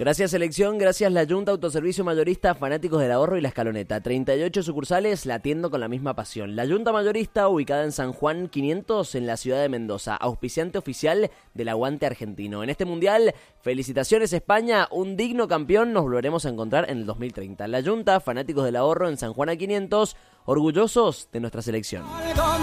Gracias selección, gracias la Junta Autoservicio Mayorista, Fanáticos del Ahorro y La Escaloneta. 38 sucursales latiendo con la misma pasión. La Junta Mayorista ubicada en San Juan 500 en la ciudad de Mendoza, auspiciante oficial del aguante argentino. En este mundial, felicitaciones España, un digno campeón, nos volveremos a encontrar en el 2030. La Junta, Fanáticos del Ahorro en San Juan a 500, orgullosos de nuestra selección.